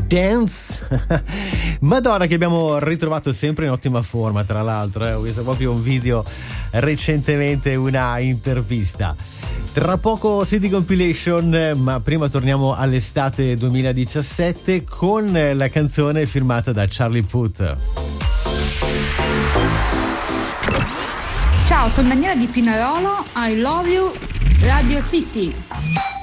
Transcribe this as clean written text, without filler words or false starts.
Dance. Madonna, che abbiamo ritrovato sempre in ottima forma, tra l'altro, ho visto proprio un video recentemente, una intervista. Tra poco City Compilation, ma prima torniamo all'estate 2017 con la canzone firmata da Charlie Puth. Ciao, sono Daniela di Pinarolo, I Love You, Radio City.